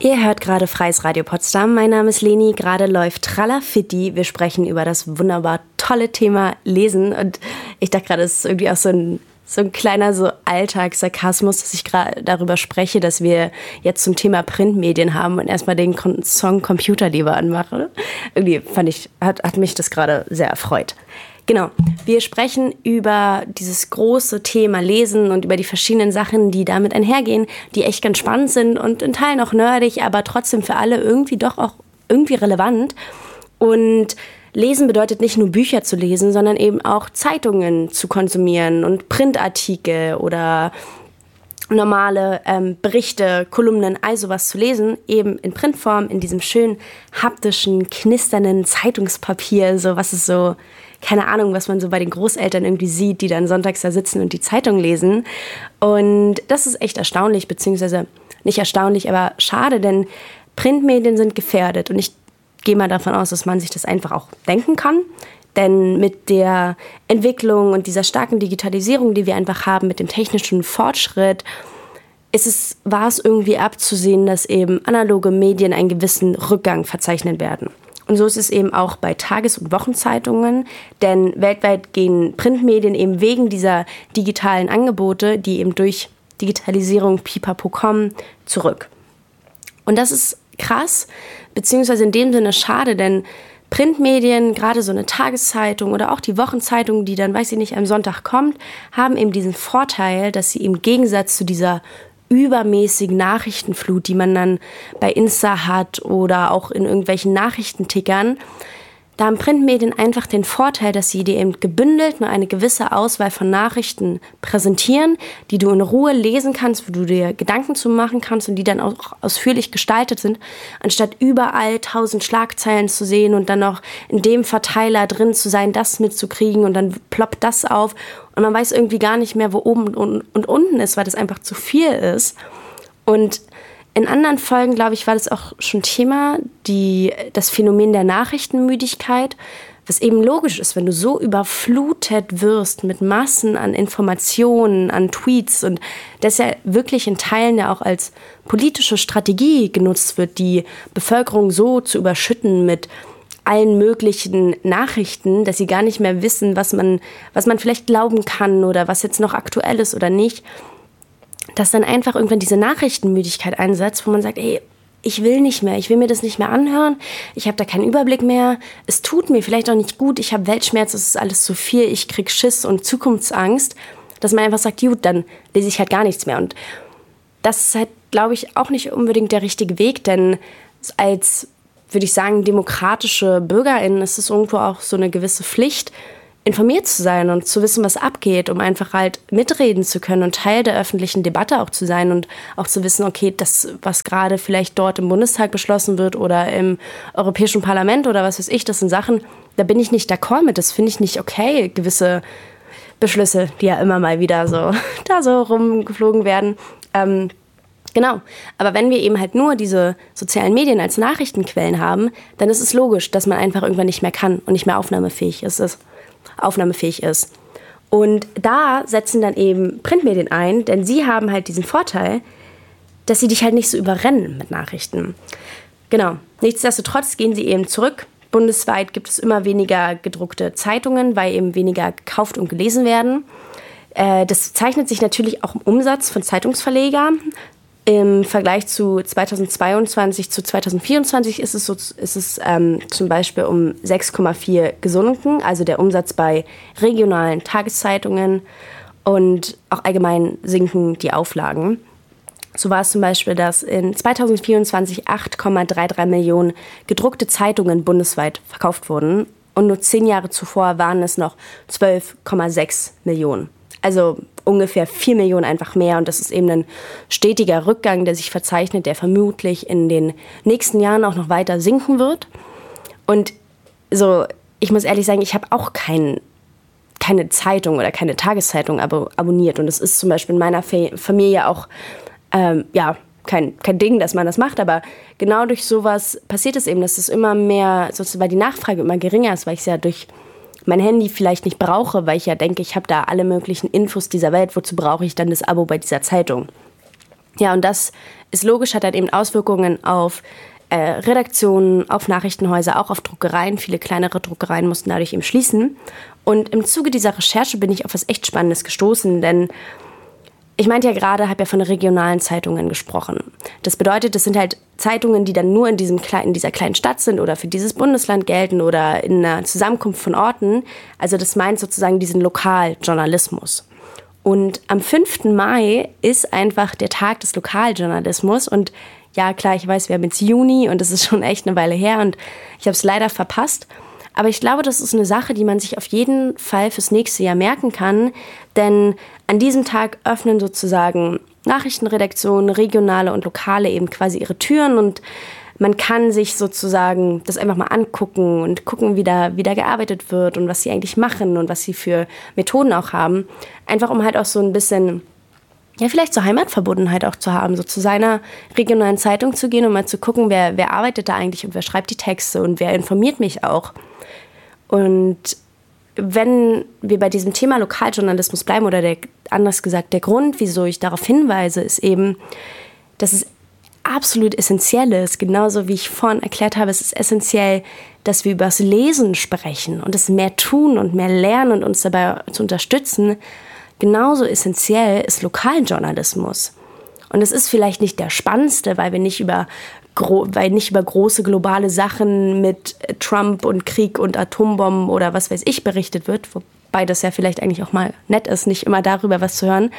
Ihr hört gerade Freies Radio Potsdam. Mein Name ist Leni. Gerade läuft Tralafitti. Wir sprechen über das wunderbar tolle Thema Lesen. Und ich dachte gerade, es ist irgendwie auch so ein kleiner Alltagssarkasmus, dass ich gerade darüber spreche, dass wir jetzt zum Thema Printmedien haben und erstmal den Song Computer lieber anmache. Irgendwie hat mich das gerade sehr erfreut. Genau, wir sprechen über dieses große Thema Lesen und über die verschiedenen Sachen, die damit einhergehen, die echt ganz spannend sind und in Teilen auch nerdig, aber trotzdem für alle irgendwie doch auch irgendwie relevant. Und Lesen bedeutet nicht nur Bücher zu lesen, sondern eben auch Zeitungen zu konsumieren und Printartikel oder normale Berichte, Kolumnen, all sowas zu lesen, eben in Printform, in diesem schönen, haptischen, knisternden Zeitungspapier, so was ist so, keine Ahnung, was man so bei den Großeltern irgendwie sieht, die dann sonntags da sitzen und die Zeitung lesen. Und das ist echt erstaunlich, beziehungsweise nicht erstaunlich, aber schade, denn Printmedien sind gefährdet. Und ich gehe mal davon aus, dass man sich das einfach auch denken kann. Denn mit der Entwicklung und dieser starken Digitalisierung, die wir einfach haben, mit dem technischen Fortschritt, war es irgendwie abzusehen, dass eben analoge Medien einen gewissen Rückgang verzeichnen werden. Und so ist es eben auch bei Tages- und Wochenzeitungen, denn weltweit gehen Printmedien eben wegen dieser digitalen Angebote, die eben durch Digitalisierung pipapo kommen, zurück. Und das ist krass, beziehungsweise in dem Sinne schade, denn Printmedien, gerade so eine Tageszeitung oder auch die Wochenzeitung, die dann, weiß ich nicht, am Sonntag kommt, haben eben diesen Vorteil, dass sie im Gegensatz zu dieser übermäßigen Nachrichtenflut, die man dann bei Insta hat oder auch in irgendwelchen Nachrichtentickern, da haben Printmedien einfach den Vorteil, dass sie dir eben gebündelt nur eine gewisse Auswahl von Nachrichten präsentieren, die du in Ruhe lesen kannst, wo du dir Gedanken zu machen kannst und die dann auch ausführlich gestaltet sind, anstatt überall 1000 Schlagzeilen zu sehen und dann noch in dem Verteiler drin zu sein, das mitzukriegen und dann ploppt das auf und man weiß irgendwie gar nicht mehr, wo oben und unten ist, weil das einfach zu viel ist. Und in anderen Folgen, glaube ich, war das auch schon Thema, das Phänomen der Nachrichtenmüdigkeit, was eben logisch ist, wenn du so überflutet wirst mit Massen an Informationen, an Tweets und das ja wirklich in Teilen ja auch als politische Strategie genutzt wird, die Bevölkerung so zu überschütten mit allen möglichen Nachrichten, dass sie gar nicht mehr wissen, was man vielleicht glauben kann oder was jetzt noch aktuell ist oder nicht, dass dann einfach irgendwann diese Nachrichtenmüdigkeit einsetzt, wo man sagt, ey, ich will nicht mehr, ich will mir das nicht mehr anhören, ich habe da keinen Überblick mehr, es tut mir vielleicht auch nicht gut, ich habe Weltschmerz, es ist alles zu viel, ich krieg Schiss und Zukunftsangst, dass man einfach sagt, gut, dann lese ich halt gar nichts mehr. Und das ist halt, glaube ich, auch nicht unbedingt der richtige Weg, denn als, würde ich sagen, demokratische BürgerInnen ist es irgendwo auch so eine gewisse Pflicht, informiert zu sein und zu wissen, was abgeht, um einfach halt mitreden zu können und Teil der öffentlichen Debatte auch zu sein und auch zu wissen, okay, das, was gerade vielleicht dort im Bundestag beschlossen wird oder im Europäischen Parlament oder was weiß ich, das sind Sachen, da bin ich nicht d'accord mit, das finde ich nicht okay, gewisse Beschlüsse, die ja immer mal wieder so rumgeflogen werden. Genau, aber wenn wir eben halt nur diese sozialen Medien als Nachrichtenquellen haben, dann ist es logisch, dass man einfach irgendwann nicht mehr kann und nicht mehr aufnahmefähig ist. Und da setzen dann eben Printmedien ein, denn sie haben halt diesen Vorteil, dass sie dich halt nicht so überrennen mit Nachrichten. Genau, nichtsdestotrotz gehen sie eben zurück. Bundesweit gibt es immer weniger gedruckte Zeitungen, weil eben weniger gekauft und gelesen werden. Das zeichnet sich natürlich auch im Umsatz von Zeitungsverlegern. Im Vergleich zu 2022 zu 2024 ist es zum Beispiel um 6,4 gesunken, also der Umsatz bei regionalen Tageszeitungen und auch allgemein sinken die Auflagen. So war es zum Beispiel, dass in 2024 8,33 Millionen gedruckte Zeitungen bundesweit verkauft wurden und nur 10 Jahre zuvor waren es noch 12,6 Millionen. Also ungefähr 4 Millionen einfach mehr und das ist eben ein stetiger Rückgang, der sich verzeichnet, der vermutlich in den nächsten Jahren auch noch weiter sinken wird. Und so, ich muss ehrlich sagen, ich habe auch keine Zeitung oder keine Tageszeitung abonniert und es ist zum Beispiel in meiner Familie auch kein Ding, dass man das macht, aber genau durch sowas passiert es eben, dass es immer mehr, sozusagen, weil die Nachfrage immer geringer ist, weil ich es ja durch mein Handy vielleicht nicht brauche, weil ich ja denke, ich habe da alle möglichen Infos dieser Welt, wozu brauche ich dann das Abo bei dieser Zeitung? Ja, und das ist logisch, hat halt eben Auswirkungen auf Redaktionen, auf Nachrichtenhäuser, auch auf Druckereien. Viele kleinere Druckereien mussten dadurch eben schließen. Und im Zuge dieser Recherche bin ich auf was echt Spannendes gestoßen, denn ich meinte ja gerade, habe ja von regionalen Zeitungen gesprochen. Das bedeutet, das sind halt Zeitungen, die dann nur in dieser kleinen Stadt sind oder für dieses Bundesland gelten oder in einer Zusammenkunft von Orten. Also das meint sozusagen diesen Lokaljournalismus. Und am 5. Mai ist einfach der Tag des Lokaljournalismus. Und ja, klar, ich weiß, wir haben jetzt Juni und das ist schon echt eine Weile her und ich habe es leider verpasst. Aber ich glaube, das ist eine Sache, die man sich auf jeden Fall fürs nächste Jahr merken kann. Denn an diesem Tag öffnen sozusagen Nachrichtenredaktionen, regionale und lokale eben quasi ihre Türen und man kann sich sozusagen das einfach mal angucken und gucken, wie da gearbeitet wird und was sie eigentlich machen und was sie für Methoden auch haben. Einfach um halt auch so ein bisschen, ja, vielleicht zur Heimatverbundenheit auch zu haben, so zu seiner regionalen Zeitung zu gehen und mal zu gucken, wer arbeitet da eigentlich und wer schreibt die Texte und wer informiert mich auch. Und wenn wir bei diesem Thema Lokaljournalismus bleiben oder anders gesagt, der Grund, wieso ich darauf hinweise, ist eben, dass es absolut essentiell ist, genauso wie ich vorhin erklärt habe, es ist essentiell, dass wir über das Lesen sprechen und es mehr tun und mehr lernen und uns dabei zu unterstützen. Genauso essentiell ist Lokaljournalismus. Und es ist vielleicht nicht der spannendste, weil nicht über große globale Sachen mit Trump und Krieg und Atombomben oder was weiß ich berichtet wird, wobei das ja vielleicht eigentlich auch mal nett ist, nicht immer darüber was zu hören,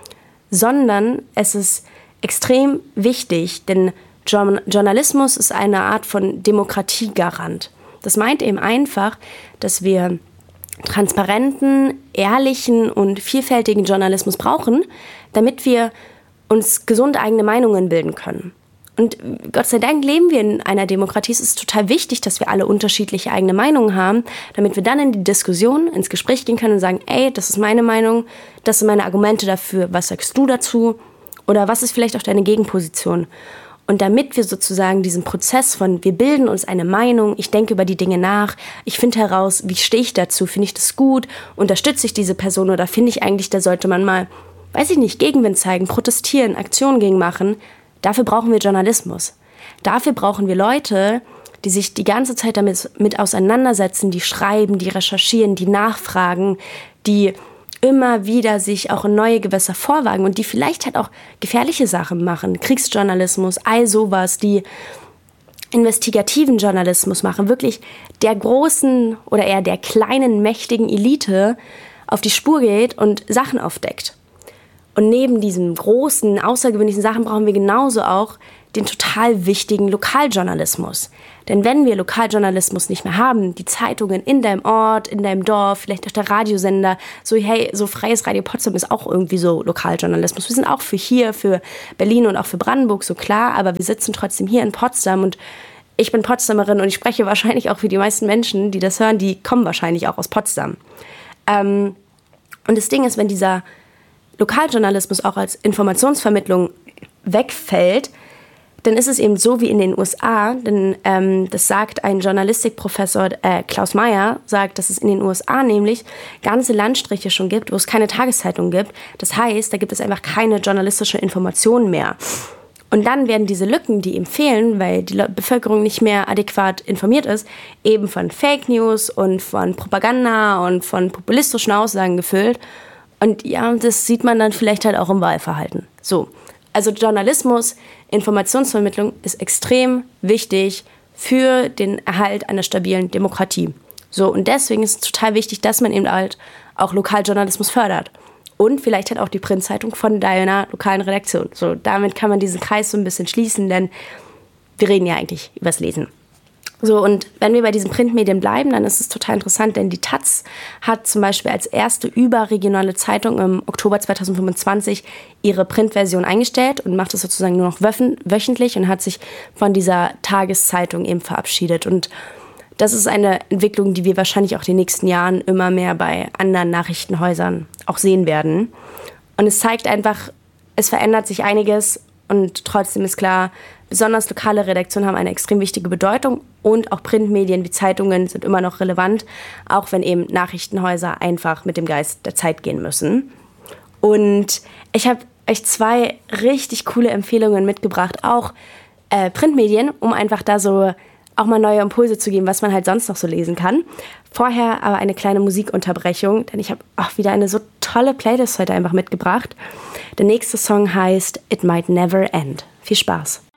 sondern es ist extrem wichtig, denn Journalismus ist eine Art von Demokratiegarant. Das meint eben einfach, dass wir transparenten, ehrlichen und vielfältigen Journalismus brauchen, damit wir uns gesund eigene Meinungen bilden können. Und Gott sei Dank leben wir in einer Demokratie. Es ist total wichtig, dass wir alle unterschiedliche eigene Meinungen haben, damit wir dann in die Diskussion, ins Gespräch gehen können und sagen, ey, das ist meine Meinung, das sind meine Argumente dafür, was sagst du dazu? Oder was ist vielleicht auch deine Gegenposition? Und damit wir sozusagen diesen Prozess von, wir bilden uns eine Meinung, ich denke über die Dinge nach, ich finde heraus, wie stehe ich dazu, finde ich das gut, unterstütze ich diese Person oder finde ich eigentlich, da sollte man mal, weiß ich nicht, Gegenwind zeigen, protestieren, Aktionen gegen machen. Dafür brauchen wir Journalismus. Dafür brauchen wir Leute, die sich die ganze Zeit damit auseinandersetzen, die schreiben, die recherchieren, die nachfragen, die immer wieder sich auch in neue Gewässer vorwagen und die vielleicht halt auch gefährliche Sachen machen. Kriegsjournalismus, all sowas, die investigativen Journalismus machen, wirklich der großen oder eher der kleinen, mächtigen Elite auf die Spur geht und Sachen aufdeckt. Und neben diesen großen, außergewöhnlichen Sachen brauchen wir genauso auch den total wichtigen Lokaljournalismus. Denn wenn wir Lokaljournalismus nicht mehr haben, die Zeitungen in deinem Ort, in deinem Dorf, vielleicht auch der Radiosender, so hey, so freies Radio Potsdam ist auch irgendwie so Lokaljournalismus. Wir sind auch für Berlin und auch für Brandenburg so klar, aber wir sitzen trotzdem hier in Potsdam und ich bin Potsdamerin und ich spreche wahrscheinlich auch für die meisten Menschen, die das hören, die kommen wahrscheinlich auch aus Potsdam. Und das Ding ist, wenn dieser Lokaljournalismus auch als Informationsvermittlung wegfällt, dann ist es eben so wie in den USA, denn das sagt ein Journalistikprofessor, Klaus Meyer, sagt, dass es in den USA nämlich ganze Landstriche schon gibt, wo es keine Tageszeitung gibt. Das heißt, da gibt es einfach keine journalistische Information mehr. Und dann werden diese Lücken, die eben fehlen, weil die Bevölkerung nicht mehr adäquat informiert ist, eben von Fake News und von Propaganda und von populistischen Aussagen gefüllt. Und ja, das sieht man dann vielleicht halt auch im Wahlverhalten. So. Also Journalismus, Informationsvermittlung ist extrem wichtig für den Erhalt einer stabilen Demokratie. So, und deswegen ist es total wichtig, dass man eben halt auch Lokaljournalismus fördert. Und vielleicht halt auch die Printzeitung von deiner lokalen Redaktion. So, damit kann man diesen Kreis so ein bisschen schließen, denn wir reden ja eigentlich übers Lesen. So, und wenn wir bei diesen Printmedien bleiben, dann ist es total interessant, denn die Taz hat zum Beispiel als erste überregionale Zeitung im Oktober 2025 ihre Printversion eingestellt und macht es sozusagen nur noch wöchentlich und hat sich von dieser Tageszeitung eben verabschiedet. Und das ist eine Entwicklung, die wir wahrscheinlich auch in den nächsten Jahren immer mehr bei anderen Nachrichtenhäusern auch sehen werden. Und es zeigt einfach, es verändert sich einiges und trotzdem ist klar, besonders lokale Redaktionen haben eine extrem wichtige Bedeutung und auch Printmedien wie Zeitungen sind immer noch relevant, auch wenn eben Nachrichtenhäuser einfach mit dem Geist der Zeit gehen müssen. Und ich habe euch 2 richtig coole Empfehlungen mitgebracht, auch Printmedien, um einfach da so auch mal neue Impulse zu geben, was man halt sonst noch so lesen kann. Vorher aber eine kleine Musikunterbrechung, denn ich habe auch wieder eine so tolle Playlist heute einfach mitgebracht. Der nächste Song heißt It Might Never End. Viel Spaß.